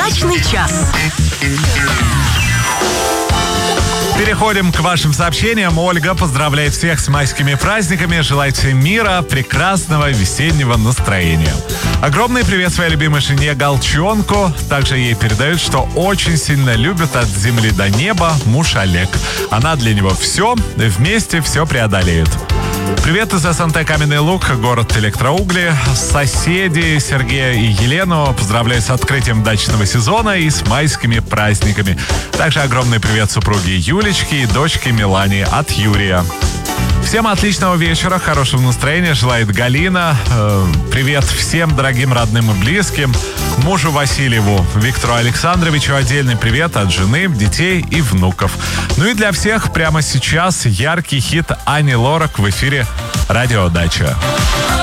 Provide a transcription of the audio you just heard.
Дачный час. Переходим к вашим сообщениям. Ольга поздравляет всех с майскими праздниками, желает всем мира, прекрасного весеннего настроения. Огромный привет своей любимой жене Галчонку. Также ей передают, что очень сильно любит от земли до неба муж Олег. Она для него все, вместе все преодолеют. Привет из СНТ «Каменный Луг», город Электроугли. Соседи Сергея и Елену поздравляю с открытием дачного сезона и с майскими праздниками. Также огромный привет супруге Юлечке и дочке Милане от Юрия. Всем отличного вечера, хорошего настроения желает Галина. Привет всем дорогим родным и близким. Мужу Васильеву Виктору Александровичу отдельный привет от жены, детей и внуков. Ну и для всех прямо сейчас яркий хит Ани Лорак в эфире «Радио Дача».